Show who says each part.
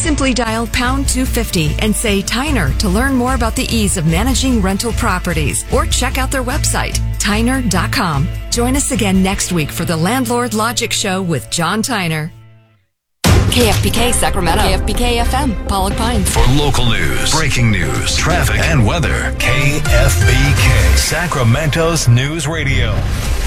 Speaker 1: Simply dial pound 250 and say Tyner to learn more about the ease of managing rental properties, or check out their website, Tyner.com. Join us again next week for the Landlord Logic Show with John Tyner. KFBK Sacramento, KFBK FM, Pollock Pines.
Speaker 2: For local news, breaking news, traffic, and weather, KFBK, Sacramento's News Radio.